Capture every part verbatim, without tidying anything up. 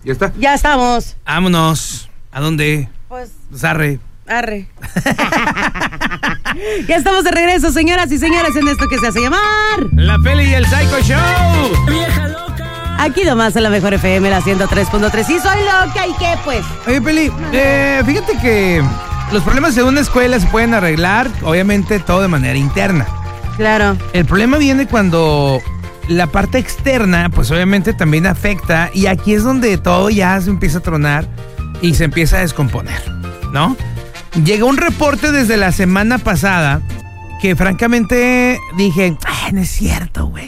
¿Ya está? Ya estamos. Vámonos. ¿A dónde? Pues... Arre. Arre. Ya estamos de regreso, señoras y señores, en esto que se hace llamar... La Peli y el Psycho Show. ¡Vieja loca! Aquí nomás en la mejor F M, la ciento tres punto tres. Sí, soy loca, ¿y qué, pues? Oye, Peli, eh, fíjate que los problemas de una escuela se pueden arreglar, obviamente, todo de manera interna. Claro. El problema viene cuando la parte externa, pues obviamente también afecta, y aquí es donde todo ya se empieza a tronar y se empieza a descomponer, ¿no? Llegó un reporte desde la semana pasada que francamente dije, ah, no es cierto, güey.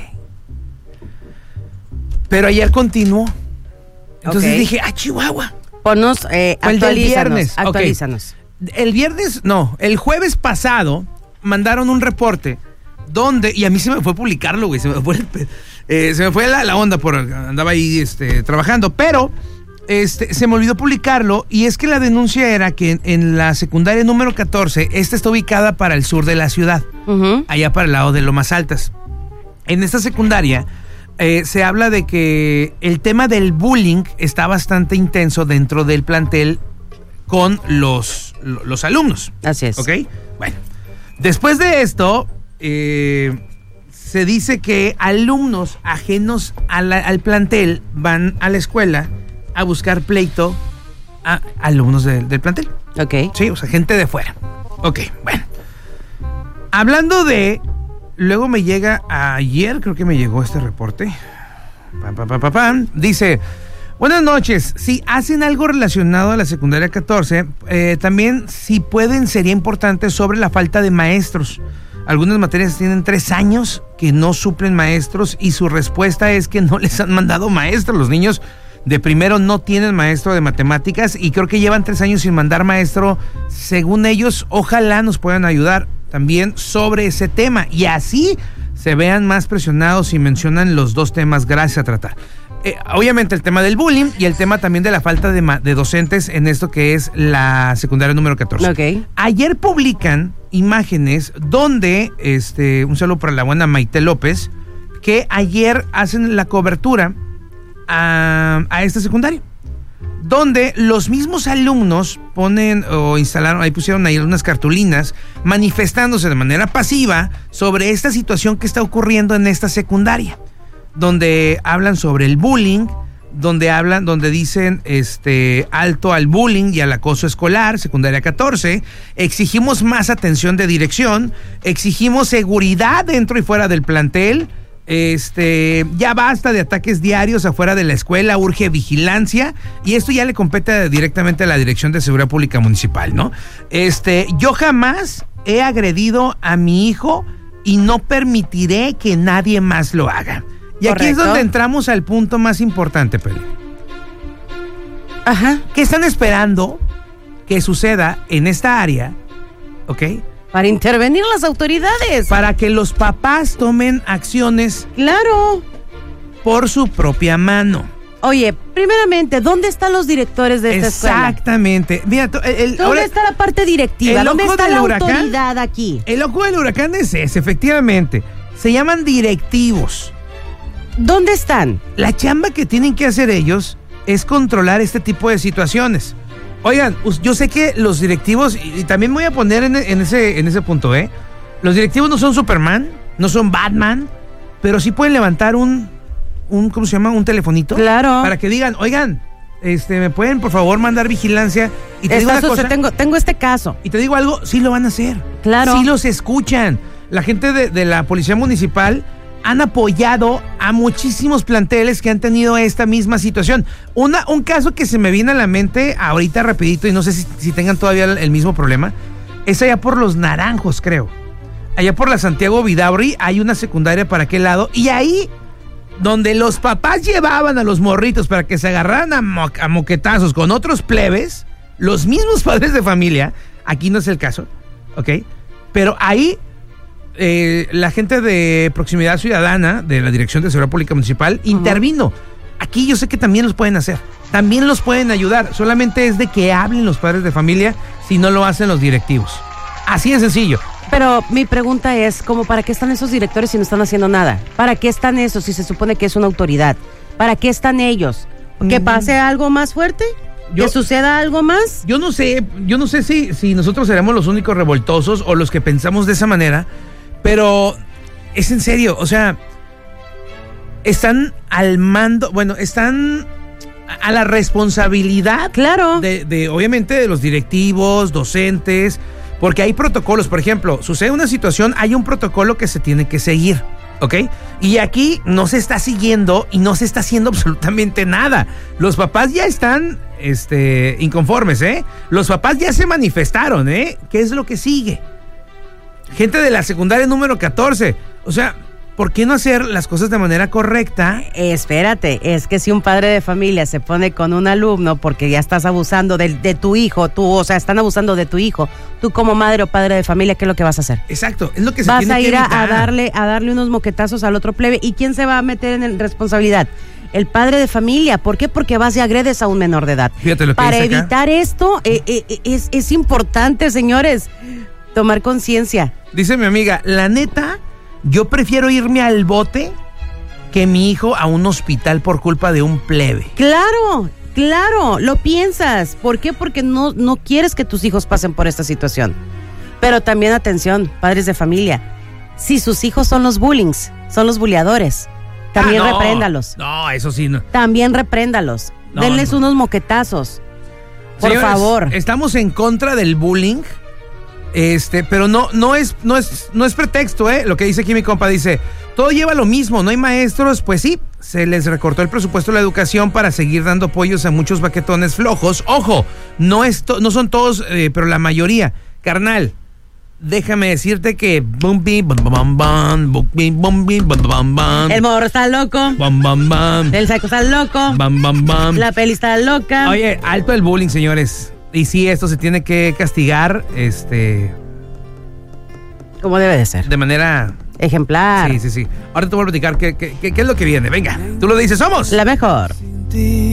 Pero ayer continuó. Entonces Ok. dije, ah, Chihuahua. Ponnos, eh, Fue el del actualízanos. viernes. Ok. Actualízanos. El viernes, no, el jueves pasado mandaron un reporte donde, y a mí se me fue publicarlo, güey, se me fue, el pe- eh, se me fue la, la onda, por andaba ahí este, trabajando, pero este, se me olvidó publicarlo, y es que la denuncia era que en, en la secundaria número catorce, esta está ubicada para el sur de la ciudad, Uh-huh. allá para el lado de Lomas Altas. En esta secundaria eh, se habla de que el tema del bullying está bastante intenso dentro del plantel con los, los alumnos. Así es. ¿Ok? Bueno, después de esto, eh, se dice que alumnos ajenos a la- al plantel van a la escuela a buscar pleito a alumnos de- del plantel. Ok. Sí, o sea, gente de fuera. Ok, bueno. Hablando de... Luego me llega ayer, creo que me llegó este reporte. Pam, pam, pam, pam, pam. Dice... Buenas noches. Si hacen algo relacionado a la secundaria catorce, eh, también si pueden sería importante sobre la falta de maestros. Algunas materias tienen tres años que no suplen maestros y su respuesta es que no les han mandado maestros. Los niños de primero no tienen maestro de matemáticas y creo que llevan tres años sin mandar maestro. Según ellos, ojalá nos puedan ayudar también sobre ese tema y así se vean más presionados y mencionan los dos temas gracias a tratar. Eh, obviamente el tema del bullying y el tema también de la falta de, ma- de docentes en esto que es la secundaria número catorce. Ok. Ayer publican imágenes donde, este, un saludo para la buena Maite López, que ayer hacen la cobertura a, a esta secundaria, donde los mismos alumnos ponen o instalaron, ahí pusieron ahí unas cartulinas manifestándose de manera pasiva sobre esta situación que está ocurriendo en esta secundaria, donde hablan sobre el bullying, donde hablan, donde dicen este alto al bullying y al acoso escolar, secundaria catorce, exigimos más atención de dirección, exigimos seguridad dentro y fuera del plantel, este, ya basta de ataques diarios afuera de la escuela, urge vigilancia, y esto ya le compete directamente a la Dirección de Seguridad Pública Municipal, ¿no? Este, yo jamás he agredido a mi hijo y no permitiré que nadie más lo haga. Y aquí es Correcto. donde entramos al punto más importante, Peli. Ajá. ¿Qué están esperando que suceda en esta área? ¿Ok? Para intervenir las autoridades. Para que los papás tomen acciones Claro. por su propia mano. Oye, primeramente, ¿dónde están los directores de esta escuela? Exactamente. Mira, to- el, el- ¿Dónde ahora- está la parte directiva? el ¿Dónde ojo está del la huracán? autoridad aquí? el ojo del huracán es ese, efectivamente. Se llaman directivos. ¿Dónde están? La chamba que tienen que hacer ellos es controlar este tipo de situaciones. Oigan, us- yo sé que los directivos, y, y también me voy a poner en, en ese, en ese punto, ¿eh? Los directivos no son Superman, no son Batman, pero sí pueden levantar un, un ¿cómo se llama? Un telefonito. Claro. Para que digan, oigan, este, ¿me pueden por favor mandar vigilancia? Y te digo Está una suce- cosa, tengo, tengo este caso. y te digo algo, sí lo van a hacer. Claro. Sí los escuchan. La gente de, de la Policía Municipal han apoyado a muchísimos planteles que han tenido esta misma situación. Una, un caso que se me viene a la mente ahorita rapidito, y no sé si, si tengan todavía el, el mismo problema, es allá por Los Naranjos, creo. Allá por la Santiago Vidaurri hay una secundaria para aquel lado, y ahí donde los papás llevaban a los morritos para que se agarraran a, mo- a moquetazos con otros plebes, los mismos padres de familia, aquí no es el caso, ¿ok? Pero ahí eh, la gente de Proximidad Ciudadana, de la Dirección de Seguridad Pública Municipal, uh-huh. intervino. Aquí yo sé que también los pueden hacer, también los pueden ayudar, solamente es de que hablen los padres de familia si no lo hacen los directivos. Así de sencillo. Pero mi pregunta es, ¿cómo para qué están esos directores si no están haciendo nada? ¿Para qué están esos si se supone que es una autoridad? ¿Para qué están ellos? ¿Que pase algo más fuerte? ¿Que Yo- suceda algo más? Yo no sé, yo no sé si, si nosotros seremos los únicos revoltosos o los que pensamos de esa manera, pero es en serio, o sea, están al mando, bueno, están a la responsabilidad Claro. de, de, obviamente, de los directivos, docentes, porque hay protocolos. Por ejemplo, sucede una situación, hay un protocolo que se tiene que seguir, ¿ok? Y aquí no se está siguiendo y no se está haciendo absolutamente nada. Los papás ya están este, inconformes, ¿eh? Los papás ya se manifestaron, ¿eh? ¿Qué es lo que sigue? Gente de la secundaria número catorce. O sea, ¿por qué no hacer las cosas de manera correcta? Eh, espérate, es que si un padre de familia se pone con un alumno porque ya estás abusando de, de tu hijo, tú, o sea, están abusando de tu hijo, tú como madre o padre de familia, ¿qué es lo que vas a hacer? Exacto, es lo que se Vas tiene a que ir a, evitar. a darle a darle unos moquetazos al otro plebe. ¿Y quién se va a meter en el- responsabilidad? El padre de familia. ¿Por qué? Porque vas y agredes a un menor de edad. Fíjate lo que Para dice acá. evitar esto, eh, eh, eh, es, es importante, señores, tomar conciencia. Dice mi amiga, la neta, yo prefiero irme al bote que mi hijo a un hospital por culpa de un plebe. Claro, claro, lo piensas. ¿Por qué? Porque no, no quieres que tus hijos pasen por esta situación. Pero también atención, padres de familia. Si sus hijos son los bullings, son los buleadores, también Ah, no. repréndalos. No, eso sí, no. También repréndalos. No, Denles no. unos moquetazos. Por Señores, favor. estamos en contra del bullying, este, pero no, no es, no es, no es pretexto, ¿eh? Lo que dice aquí mi compa, dice, todo lleva lo mismo, no hay maestros, pues sí, se les recortó el presupuesto de la educación para seguir dando apoyos a muchos baquetones flojos. Ojo, no, es to- no son todos, eh, pero la mayoría. Carnal, déjame decirte que bum, bim, bum, bum, bum, bum, bim, bum, bim, bum, bum, bum, El morro está loco. bum, bum, bum, El saco está loco. bum, bum, bum. La peli está loca. Oye, alto el bullying, señores. Y sí, esto se tiene que castigar, este, Como debe de ser. de manera... Ejemplar. Sí, sí, sí. Ahora te voy a platicar qué, qué, qué- qué es lo que viene. Venga, tú lo dices, somos. La mejor.